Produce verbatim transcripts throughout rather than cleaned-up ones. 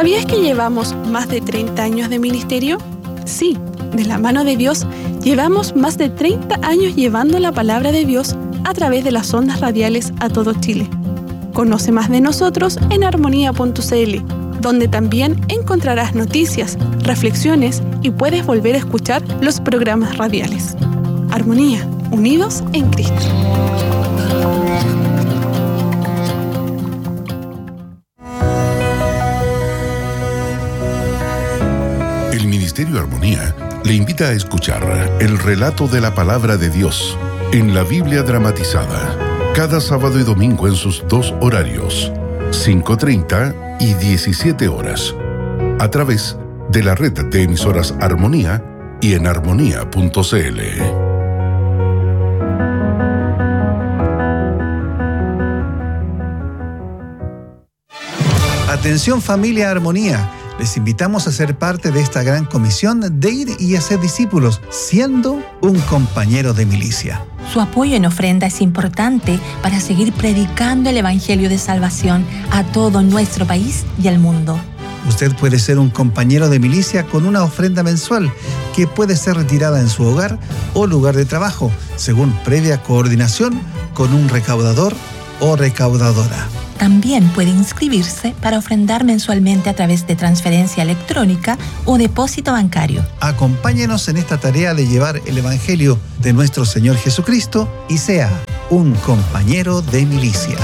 ¿Sabías que llevamos más de treinta años de ministerio? Sí, de la mano de Dios, llevamos más de treinta años llevando la palabra de Dios a través de las ondas radiales a todo Chile. Conoce más de nosotros en armonía punto c l, donde también encontrarás noticias, reflexiones y puedes volver a escuchar los programas radiales. Armonía, unidos en Cristo. El Ministerio Armonía le invita a escuchar el relato de la palabra de Dios en la Biblia dramatizada, cada sábado y domingo en sus dos horarios, cinco treinta y diecisiete horas, a través de la red de emisoras Armonía y en armonía punto c l. Atención familia Armonía, les invitamos a ser parte de esta gran comisión de ir y hacer discípulos, siendo un compañero de milicia. Su apoyo en ofrenda es importante para seguir predicando el Evangelio de salvación a todo nuestro país y al mundo. Usted puede ser un compañero de milicia con una ofrenda mensual que puede ser retirada en su hogar o lugar de trabajo, según previa coordinación con un recaudador o recaudadora. También puede inscribirse para ofrendar mensualmente a través de transferencia electrónica o depósito bancario. Acompáñenos en esta tarea de llevar el Evangelio de nuestro Señor Jesucristo y sea un compañero de milicia.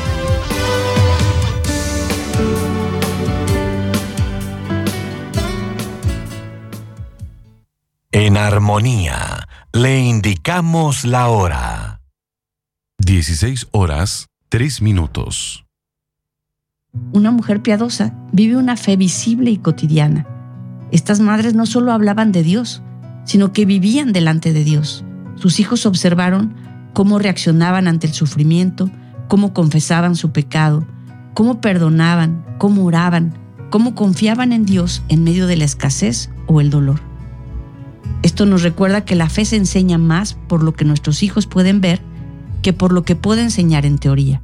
En Armonía, le indicamos la hora. dieciséis horas, tres minutos. Una mujer piadosa vive una fe visible y cotidiana. Estas madres no solo hablaban de Dios, sino que vivían delante de Dios. Sus hijos observaron cómo reaccionaban ante el sufrimiento, cómo confesaban su pecado, cómo perdonaban, cómo oraban, cómo confiaban en Dios en medio de la escasez o el dolor. Esto nos recuerda que la fe se enseña más por lo que nuestros hijos pueden ver que por lo que puede enseñar en teoría.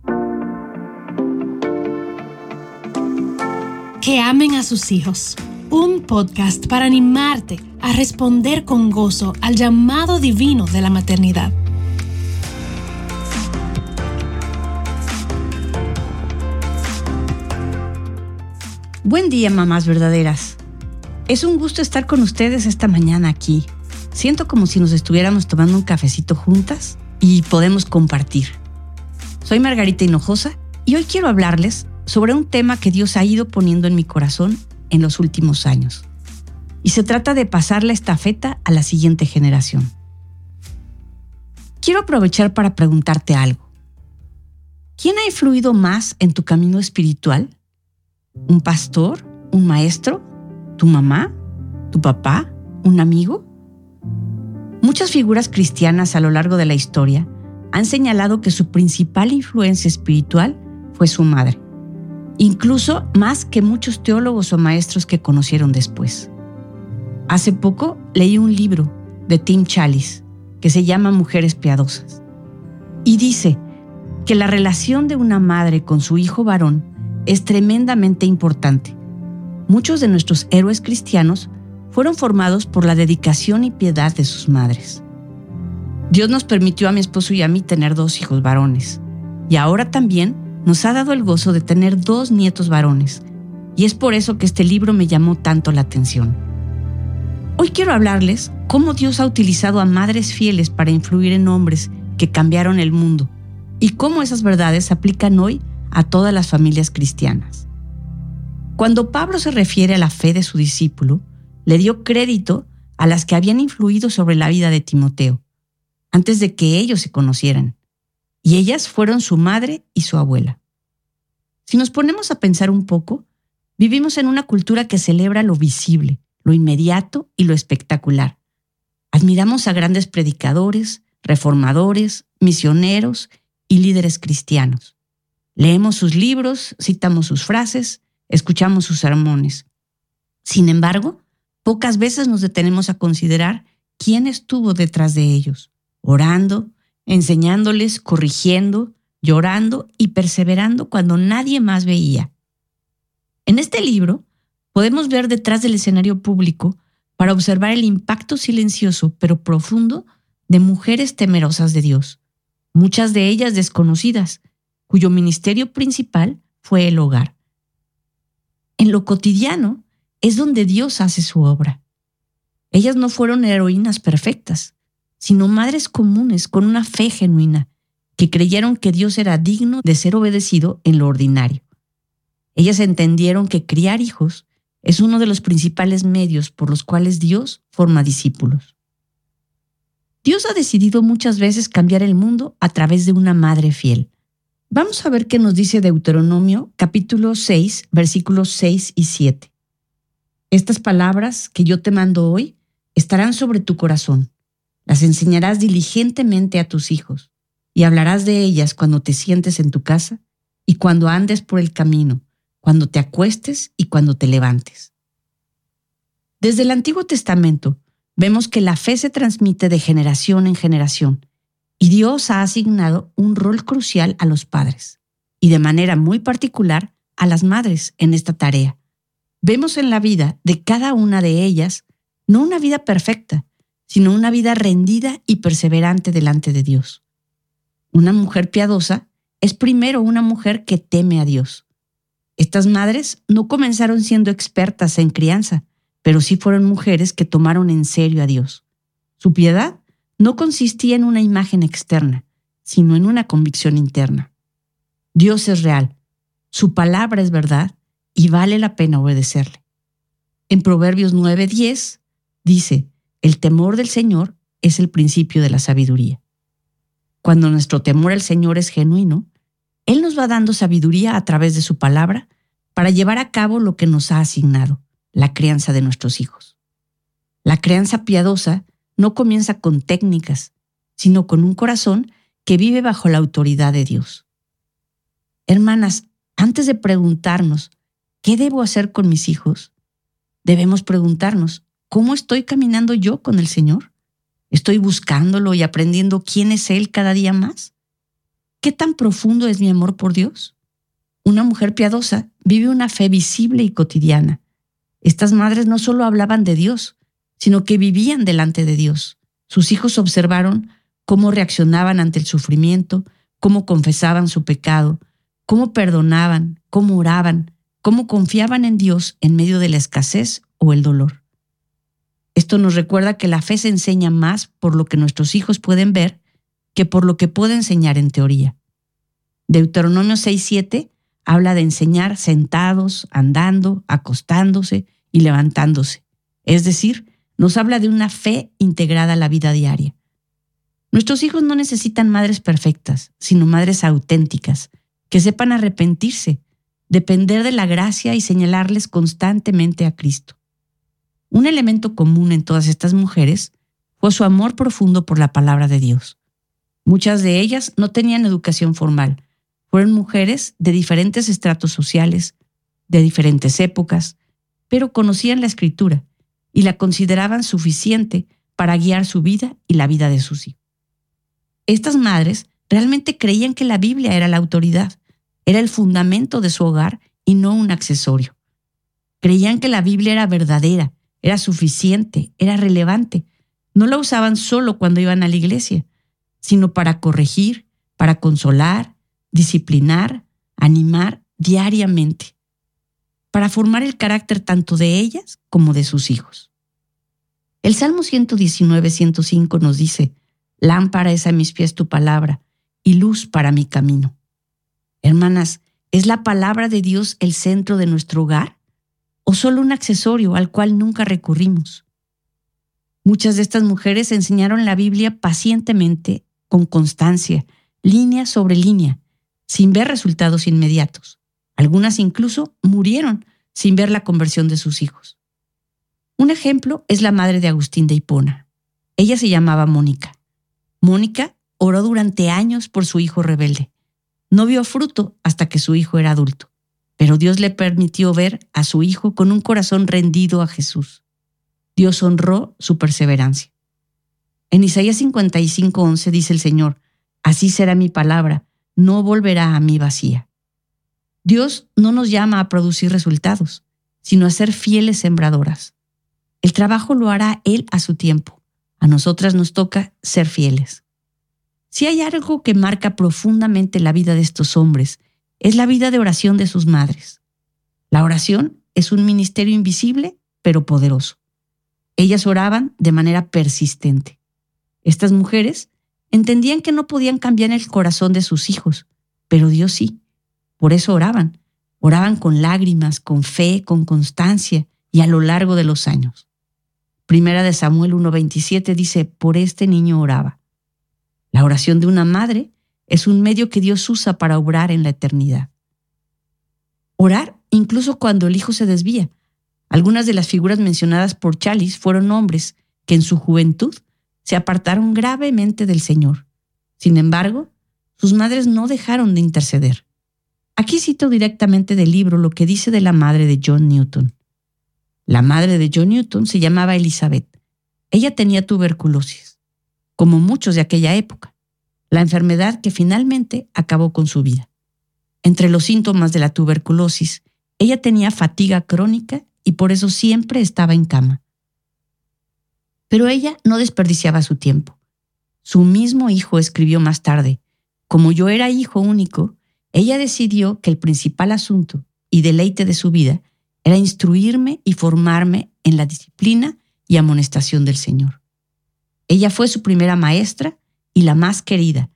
Que amen a sus hijos. Un podcast para animarte a responder con gozo al llamado divino de la maternidad. Buen día, mamás verdaderas. Es un gusto estar con ustedes esta mañana aquí. Siento como si nos estuviéramos tomando un cafecito juntas y podemos compartir. Soy Margarita Hinojosa y hoy quiero hablarles sobre un tema que Dios ha ido poniendo en mi corazón en los últimos años. Y se trata de pasar la estafeta a la siguiente generación. Quiero aprovechar para preguntarte algo. ¿Quién ha influido más en tu camino espiritual? ¿Un pastor? ¿Un maestro? ¿Tu mamá? ¿Tu papá? ¿Un amigo? Muchas figuras cristianas a lo largo de la historia han señalado que su principal influencia espiritual fue su madre, incluso más que muchos teólogos o maestros que conocieron después. Hace poco leí un libro de Tim Challies que se llama Mujeres Piadosas y dice que la relación de una madre con su hijo varón es tremendamente importante. Muchos de nuestros héroes cristianos fueron formados por la dedicación y piedad de sus madres. Dios nos permitió a mi esposo y a mí tener dos hijos varones y ahora también nos ha dado el gozo de tener dos nietos varones, y es por eso que este libro me llamó tanto la atención. Hoy quiero hablarles cómo Dios ha utilizado a madres fieles para influir en hombres que cambiaron el mundo, y cómo esas verdades se aplican hoy a todas las familias cristianas. Cuando Pablo se refiere a la fe de su discípulo, le dio crédito a las que habían influido sobre la vida de Timoteo, antes de que ellos se conocieran. Y ellas fueron su madre y su abuela. Si nos ponemos a pensar un poco, vivimos en una cultura que celebra lo visible, lo inmediato y lo espectacular. Admiramos a grandes predicadores, reformadores, misioneros y líderes cristianos. Leemos sus libros, citamos sus frases, escuchamos sus sermones. Sin embargo, pocas veces nos detenemos a considerar quién estuvo detrás de ellos, orando, enseñándoles, corrigiendo, llorando y perseverando cuando nadie más veía. En este libro podemos ver detrás del escenario público para observar el impacto silencioso pero profundo de mujeres temerosas de Dios, muchas de ellas desconocidas, cuyo ministerio principal fue el hogar. En lo cotidiano es donde Dios hace su obra. Ellas no fueron heroínas perfectas, sino madres comunes con una fe genuina, que creyeron que Dios era digno de ser obedecido en lo ordinario. Ellas entendieron que criar hijos es uno de los principales medios por los cuales Dios forma discípulos. Dios ha decidido muchas veces cambiar el mundo a través de una madre fiel. Vamos a ver qué nos dice Deuteronomio capítulo seis, versículos seis y siete. Estas palabras que yo te mando hoy estarán sobre tu corazón. Las enseñarás diligentemente a tus hijos y hablarás de ellas cuando te sientes en tu casa y cuando andes por el camino, cuando te acuestes y cuando te levantes. Desde el Antiguo Testamento vemos que la fe se transmite de generación en generación y Dios ha asignado un rol crucial a los padres y de manera muy particular a las madres en esta tarea. Vemos en la vida de cada una de ellas no una vida perfecta, sino una vida rendida y perseverante delante de Dios. Una mujer piadosa es primero una mujer que teme a Dios. Estas madres no comenzaron siendo expertas en crianza, pero sí fueron mujeres que tomaron en serio a Dios. Su piedad no consistía en una imagen externa, sino en una convicción interna. Dios es real, su palabra es verdad y vale la pena obedecerle. En Proverbios nueve diez dice, el temor del Señor es el principio de la sabiduría. Cuando nuestro temor al Señor es genuino, Él nos va dando sabiduría a través de su palabra para llevar a cabo lo que nos ha asignado, la crianza de nuestros hijos. La crianza piadosa no comienza con técnicas, sino con un corazón que vive bajo la autoridad de Dios. Hermanas, antes de preguntarnos, ¿qué debo hacer con mis hijos? Debemos preguntarnos, ¿cómo estoy caminando yo con el Señor? ¿Estoy buscándolo y aprendiendo quién es Él cada día más? ¿Qué tan profundo es mi amor por Dios? Una mujer piadosa vive una fe visible y cotidiana. Estas madres no solo hablaban de Dios, sino que vivían delante de Dios. Sus hijos observaron cómo reaccionaban ante el sufrimiento, cómo confesaban su pecado, cómo perdonaban, cómo oraban, cómo confiaban en Dios en medio de la escasez o el dolor. Esto nos recuerda que la fe se enseña más por lo que nuestros hijos pueden ver que por lo que puede enseñar en teoría. Deuteronomio seis siete habla de enseñar sentados, andando, acostándose y levantándose. Es decir, nos habla de una fe integrada a la vida diaria. Nuestros hijos no necesitan madres perfectas, sino madres auténticas, que sepan arrepentirse, depender de la gracia y señalarles constantemente a Cristo. Un elemento común en todas estas mujeres fue su amor profundo por la palabra de Dios. Muchas de ellas no tenían educación formal. Fueron mujeres de diferentes estratos sociales, de diferentes épocas, pero conocían la Escritura y la consideraban suficiente para guiar su vida y la vida de sus hijos. Estas madres realmente creían que la Biblia era la autoridad, era el fundamento de su hogar y no un accesorio. Creían que la Biblia era verdadera, era suficiente, era relevante. No la usaban solo cuando iban a la iglesia, sino para corregir, para consolar, disciplinar, animar diariamente, para formar el carácter tanto de ellas como de sus hijos. El Salmo ciento diecinueve, ciento cinco nos dice, lámpara es a mis pies tu palabra y luz para mi camino. Hermanas, ¿es la palabra de Dios el centro de nuestro hogar o solo un accesorio al cual nunca recurrimos? Muchas de estas mujeres enseñaron la Biblia pacientemente, con constancia, línea sobre línea, sin ver resultados inmediatos. Algunas incluso murieron sin ver la conversión de sus hijos. Un ejemplo es la madre de Agustín de Hipona. Ella se llamaba Mónica. Mónica oró durante años por su hijo rebelde. No vio fruto hasta que su hijo era adulto, pero Dios le permitió ver a su hijo con un corazón rendido a Jesús. Dios honró su perseverancia. En Isaías cincuenta y cinco, once dice el Señor, así será mi palabra, no volverá a mí vacía. Dios no nos llama a producir resultados, sino a ser fieles sembradoras. El trabajo lo hará Él a su tiempo. A nosotras nos toca ser fieles. Si hay algo que marca profundamente la vida de estos hombres, es la vida de oración de sus madres. La oración es un ministerio invisible, pero poderoso. Ellas oraban de manera persistente. Estas mujeres entendían que no podían cambiar el corazón de sus hijos, pero Dios sí. Por eso oraban. Oraban con lágrimas, con fe, con constancia y a lo largo de los años. Primera de Samuel uno veintisiete dice, por este niño oraba. La oración de una madre es un medio que Dios usa para obrar en la eternidad. Orar incluso cuando el hijo se desvía. Algunas de las figuras mencionadas por Challis fueron hombres que en su juventud se apartaron gravemente del Señor. Sin embargo, sus madres no dejaron de interceder. Aquí cito directamente del libro lo que dice de la madre de John Newton. La madre de John Newton se llamaba Elizabeth. Ella tenía tuberculosis, como muchos de aquella época, la enfermedad que finalmente acabó con su vida. Entre los síntomas de la tuberculosis, ella tenía fatiga crónica y por eso siempre estaba en cama. Pero ella no desperdiciaba su tiempo. Su mismo hijo escribió más tarde, como yo era hijo único, ella decidió que el principal asunto y deleite de su vida era instruirme y formarme en la disciplina y amonestación del Señor. Ella fue su primera maestra y la más querida,